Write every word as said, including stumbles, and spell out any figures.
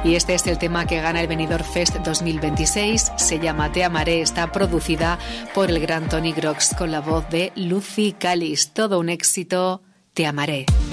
Y este es el tema que gana el Benidorm Fest dos mil veintiséis. Se llama Te amaré, está producida por el gran Tony Grox con la voz de Lucy Callis. Todo un éxito, Te amaré.